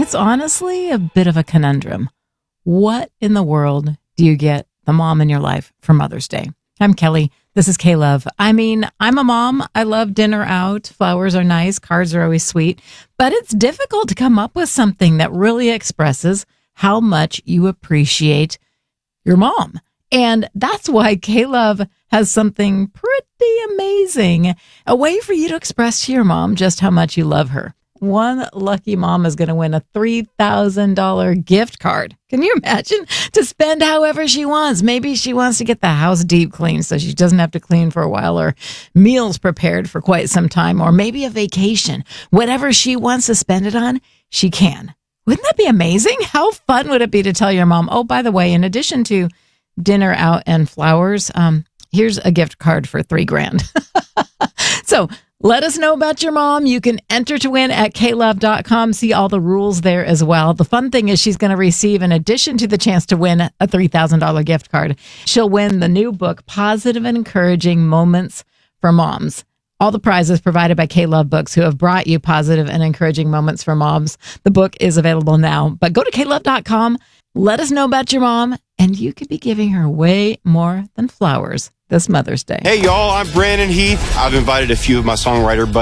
It's honestly a bit of a conundrum. What in the world do you get the mom in your life for Mother's Day? I'm Kelly. This is K-Love. I mean, I'm a mom. I love dinner out. Flowers are nice. Cards are always sweet. But it's difficult to come up with something that really expresses how much you appreciate your mom. And that's why K-Love has something pretty amazing, a way for you to express to your mom just how much you love her. One lucky mom is going to win a $3,000 gift card. Can you imagine? To spend however she wants. Maybe she wants to get the house deep cleaned so she doesn't have to clean for a while, or meals prepared for quite some time, or maybe a vacation. Whatever she wants to spend it on, she can. Wouldn't that be amazing? How fun would it be to tell your mom, oh, by the way, in addition to dinner out and flowers, here's a gift card for $3,000. So let us know about your mom. You can enter to win at klove.com. See all the rules there as well. The fun thing is she's going to receive, in addition to the chance to win a $3,000 gift card, she'll win the new book, Positive and Encouraging Moments for Moms. All the prizes provided by K-Love Books, who have brought you positive and encouraging moments for moms. The book is available now. But go to klove.com. Let us know about your mom, and you could be giving her way more than flowers this Mother's Day. Hey, y'all, I'm Brandon Heath. I've invited a few of my songwriter buddies